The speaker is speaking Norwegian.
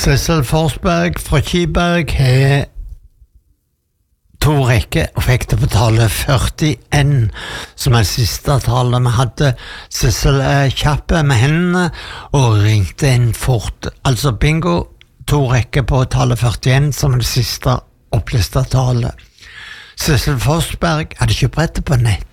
Sissel Forsberg fra Kiberg har 2 rekker og fikk det på tallet 41, som siste tallet vi hadde. Sissel kjappe med hendene og ringte inn fort. Altså bingo, 2 rekker på tallet 41, som det siste opplista tallet. Sissel Forsberg hadde ikke brettet på nett.